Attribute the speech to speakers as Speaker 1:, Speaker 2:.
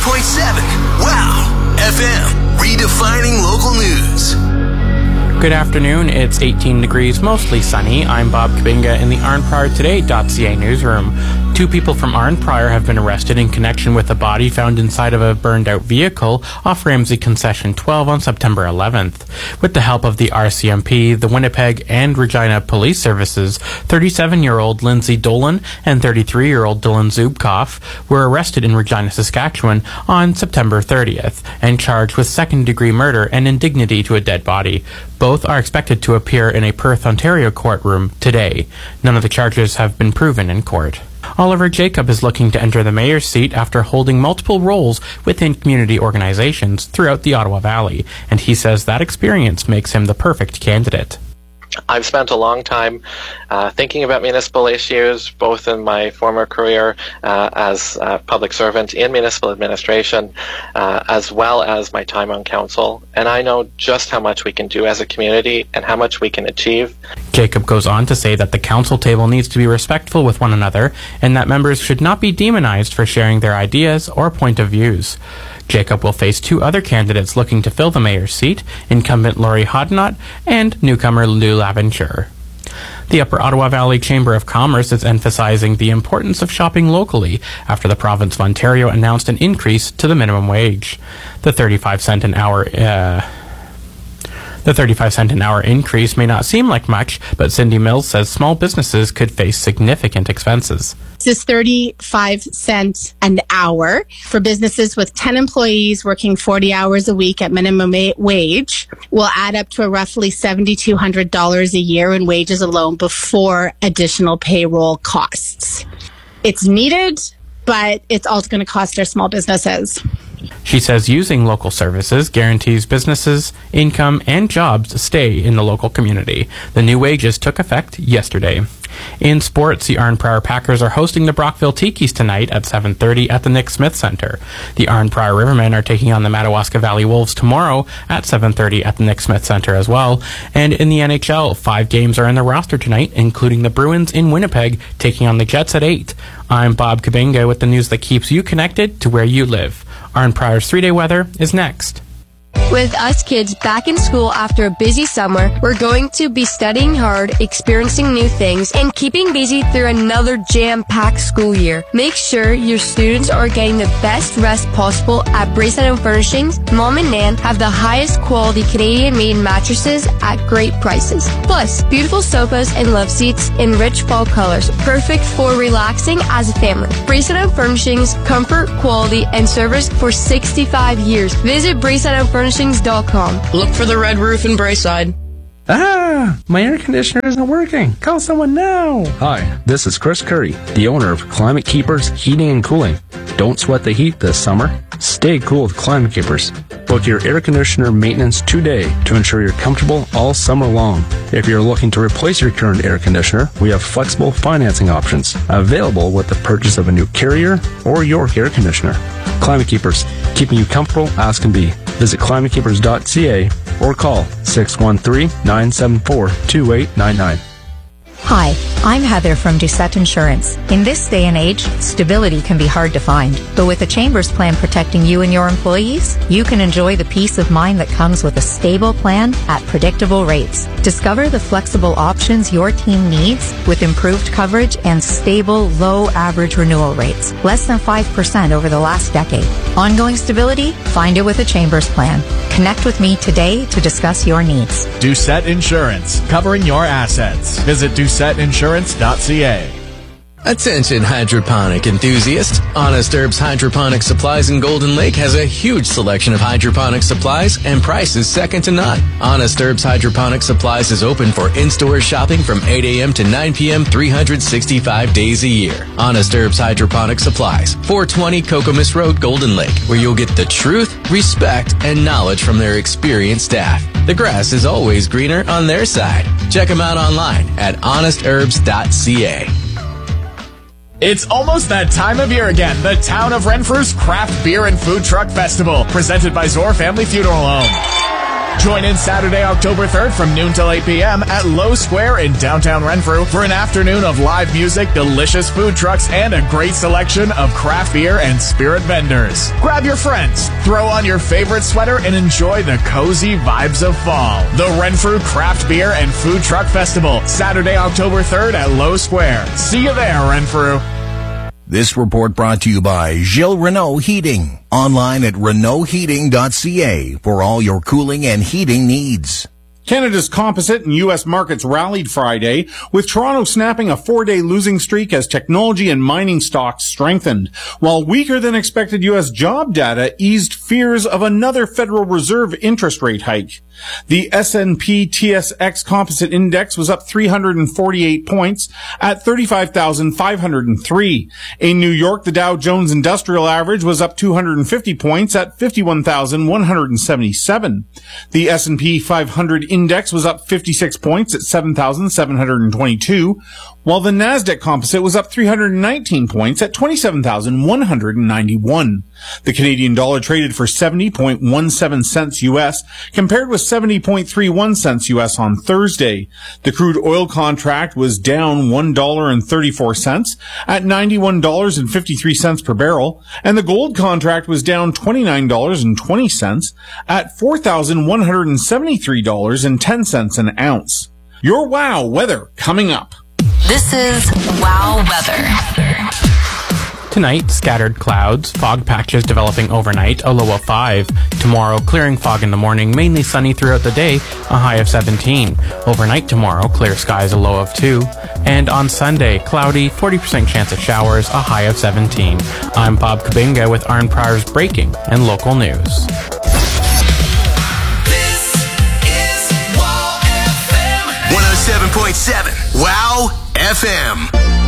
Speaker 1: Wow FM, redefining local news.
Speaker 2: Good afternoon. It's 18 degrees, mostly sunny. I'm Bob Kabinga in the ArnPriorToday.ca newsroom. 2 people from Arnprior have been arrested in connection with a body found inside of a burned-out vehicle off Ramsey Concession 12 on September 11th. With the help of the RCMP, the Winnipeg and Regina Police Services, 37-year-old Lindsay Dolan and 33-year-old Dylan Zubkoff were arrested in Regina, Saskatchewan on September 30th and charged with second-degree murder and indignity to a dead body. Both are expected to appear in a Perth, Ontario courtroom today. None of the charges have been proven in court. Oliver Jacob is looking to enter the mayor's seat after holding multiple roles within community organizations throughout the Ottawa Valley, and he says that experience makes him the perfect candidate.
Speaker 3: I've spent a long time thinking about municipal issues, both in my former career as a public servant in municipal administration, as well as my time on council. And I know just how much we can do as a community and how much we can achieve.
Speaker 2: Jacob goes on to say that the council table needs to be respectful with one another and that members should not be demonized for sharing their ideas or point of views. Jacob will face 2 other candidates looking to fill the mayor's seat, incumbent Laurie Hodnott and newcomer Lou Laventure. The Upper Ottawa Valley Chamber of Commerce is emphasizing the importance of shopping locally after the province of Ontario announced an increase to the minimum wage. The 35-cent an hour increase may not seem like much, but Cindy Mills says small businesses could face significant expenses.
Speaker 4: This is 35 cents an hour for businesses with 10 employees working 40 hours a week at minimum wage will add up to a roughly $7,200 a year in wages alone before additional payroll costs. It's needed, but it's also going to cost our small businesses.
Speaker 2: She says using local services guarantees businesses, income, and jobs stay in the local community. The new wages took effect yesterday. In sports, the Arnprior Packers are hosting the Brockville Tikis tonight at 7:30 at the Nick Smith Centre. The Arnprior Rivermen are taking on the Madawaska Valley Wolves tomorrow at 7:30 at the Nick Smith Centre as well. And in the NHL, 5 games are in the roster tonight, including the Bruins in Winnipeg taking on the Jets at 8. I'm Bob Kabinga with the news that keeps you connected to where you live. Arnprior's 3-day weather is next.
Speaker 5: With us kids back in school after a busy summer, we're going to be studying hard, experiencing new things, and keeping busy through another jam-packed school year. Make sure your students are getting the best rest possible at Bracelet & Furnishings. Mom and Nan have the highest quality Canadian-made mattresses at great prices. Plus, beautiful sofas and love seats in rich fall colors, perfect for relaxing as a family. Bracelet & Furnishings, comfort, quality, and service for 65 years. Visit BracelettandFurnishings.com.
Speaker 6: Look for the red roof in Braeside.
Speaker 7: My air conditioner isn't working. Call someone now.
Speaker 8: Hi, this is Chris Curry, the owner of Climate Keepers Heating and Cooling. Don't sweat the heat this summer. Stay cool with Climate Keepers. Book your air conditioner maintenance today to ensure you're comfortable all summer long. If you're looking to replace your current air conditioner, we have flexible financing options available with the purchase of a new Carrier or York air conditioner. Climate Keepers, keeping you comfortable as can be. Visit climatekeepers.ca or call 613-974-2899.
Speaker 9: Hi, I'm Heather from Doucette Insurance. In this day and age, stability can be hard to find. But with a Chambers plan protecting you and your employees, you can enjoy the peace of mind that comes with a stable plan at predictable rates. Discover the flexible options your team needs with improved coverage and stable, low average renewal rates. Less than 5% over the last decade. Ongoing stability? Find it with a Chambers plan. Connect with me today to discuss your needs.
Speaker 10: Doucette Insurance, covering your assets. Visit DoucetteInsurance.ca.
Speaker 11: Attention hydroponic enthusiasts. Honest Herbs Hydroponic Supplies in Golden Lake has a huge selection of hydroponic supplies and prices second to none. Honest Herbs Hydroponic Supplies is open for in-store shopping from 8 a.m. to 9 p.m. 365 days a year. Honest Herbs Hydroponic Supplies, 420 Kokomis Road, Golden Lake, where you'll get the truth, respect, and knowledge from their experienced staff. The grass is always greener on their side. Check them out online at honestherbs.ca.
Speaker 10: It's almost that time of year again. The Town of Renfrew's Craft Beer and Food Truck Festival, presented by Zor Family Funeral Home. Join in Saturday, October 3rd from noon till 8 p.m. at Low Square in downtown Renfrew for an afternoon of live music, delicious food trucks, and a great selection of craft beer and spirit vendors. Grab your friends, throw on your favorite sweater, and enjoy the cozy vibes of fall. The Renfrew Craft Beer and Food Truck Festival, Saturday, October 3rd at Low Square. See you there, Renfrew.
Speaker 1: This report brought to you by Gilles Renault Heating. Online at renaultheating.ca for all your cooling and heating needs.
Speaker 12: Canada's composite and U.S. markets rallied Friday, with Toronto snapping a 4-day losing streak as technology and mining stocks strengthened, while weaker than expected U.S. job data eased fears of another Federal Reserve interest rate hike. The S&P TSX Composite Index was up 348 points at 35,503. In New York, the Dow Jones Industrial Average was up 250 points at 51,177. The S&P 500 Index was up 56 points at 7,722, while the Nasdaq Composite was up 319 points at 27,191. The Canadian dollar traded for 70.17 cents U.S., compared with 70.31 cents U.S. on Thursday. The crude oil contract was down $1.34 at $91.53 per barrel, and the gold contract was down $29.20 at $4,173.10 an ounce. Your WOW weather coming up.
Speaker 13: This is WOW Weather.
Speaker 2: Tonight, scattered clouds, fog patches developing overnight, a low of 5. Tomorrow, clearing fog in the morning, mainly sunny throughout the day, a high of 17. Overnight tomorrow, clear skies, a low of 2. And on Sunday, cloudy, 40% chance of showers, a high of 17. I'm Bob Kabinga with Arn Pryor's breaking and local news.
Speaker 1: This is WOW FM 107.7 WOW FM.